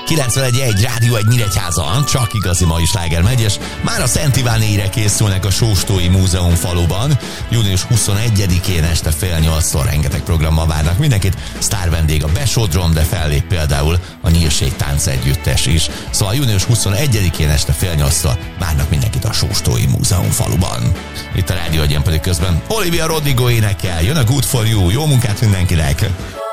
91.1 Rádió 1 Nyíregyháza, csak igazi mai sláger megy, és már a Szent Iván éjre készülnek a Sóstói Múzeum faluban. Június 21-én este 7:30-tól rengeteg programmal várnak mindenkit. Sztár vendég a Besodron, de fellép például a Nyírség Tánc Együttes is. Szóval június 21-én este 7:30-tól várnak mindenkit a Sóstói Múzeum faluban. Itt a Rádió 1 pedig közben Olivia Rodrigo énekel, jön a Good For You, jó munkát mindenkinek!